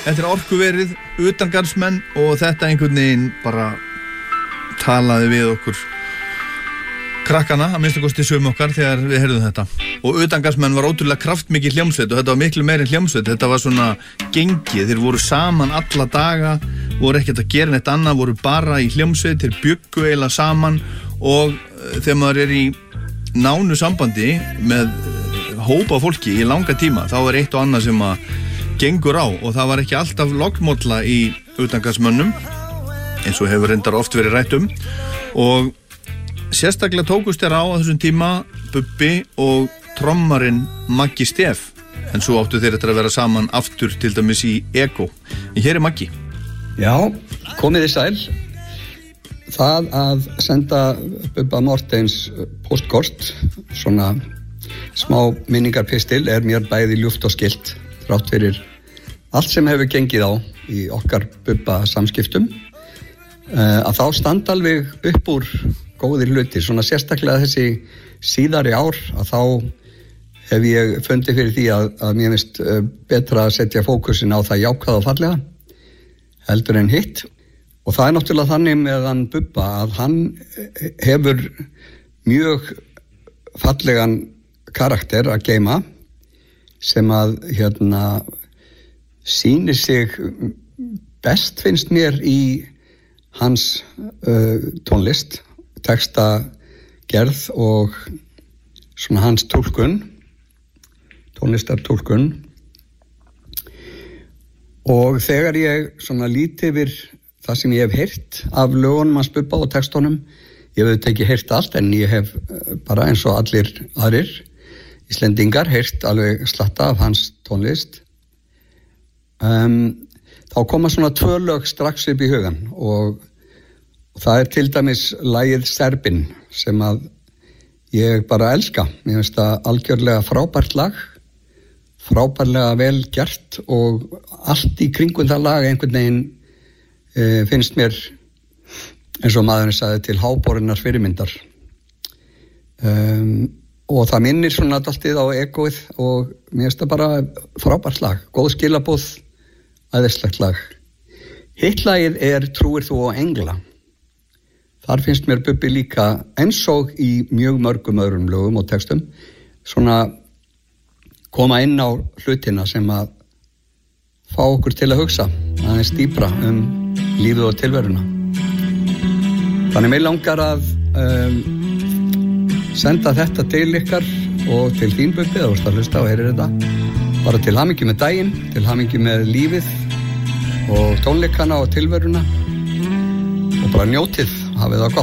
Þetta orkuverið, utangarðsmenn og þetta einhvern veginn bara talaði við okkur krakkana, að minnsta kosti sum okkar þegar við heyrðum þetta. Og utangarðsmenn var ótrúlega kraftmikil hljómsveit og þetta var miklu meira en hljómsveit. Þetta var svona gengið, þeir voru saman alla daga, voru ekkert að gera neitt annað, voru bara í hljómsveit, þeir bjuggu eiginlega saman og þegar maður í nánu sambandi með hópa fólki í langa tíma, þá eitt og annað sem að gengur á og það var ekki alltaf lognmolla í utangarðsmönnum eins og hefur reyndar oft verið rætt og sérstaklega tókust þér á þessum tíma Bubbi og trommarinn Maggi Stef en svo áttu þeir eftir að vera saman aftur til dæmis í Ego en hér Maggi. Já, komið þið sæl. Það að senda Bubba Mortens postkort, svona smá minningarpistil mér bæði ljúft og skylt þrátt fyrir allt sem hefur gengið á í okkar Bubba samskiptum að þá standa alveg upp úr góðir hlutir, svona sérstaklega þessi síðari ár að þá hef ég fundið fyrir því að mér finnst betra að setja fókusin á það jákvæða og fallega heldur en hitt og það náttúrulega þannig með hann Bubba að hann hefur mjög fallegan karakter að geyma sem að sýnir sig best finnst mér í hans tónlist, textagerð og svona hans túlkun, tónlistartúlkun og þegar ég svona lít yfir það sem ég hef heyrt af lögunum hans Bubba og textunum, ég hef ekki heyrt allt en ég hef bara eins og allir aðrir Íslendingar heyrt alveg slatta af hans tónlist þá koma svona 2 lög strax upp í hugan og það til dæmis lagið Serbinn sem að ég bara elska mér finnst það algjörlega frábært lag frábærlega vel gert og allt í kringum það lag einhvern veginn finnst mér eins og maðurinn sagði til háborinnar fyrirmyndar og það minnir svona dálítið á egoið og mér finnst það bara frábært lag, góð skilaboð, æðislegt lag. Hitt lagið Trúir þú á engla. Þar finnst mér Bubbi líka eins og í mjög mörgum öðrum lögum og textum svona koma inn á hlutina sem að fá okkur til að hugsa aðeins dýpra lífið og tilveruna. Þannig mig langar að senda þetta til ykkar og til þín Bubbi, þú veist að hlusta og heyrir þetta bara til hamingju með daginn, til hamingju með lífið og tónleikana og tilveruna og bara njótið, hafið það gott.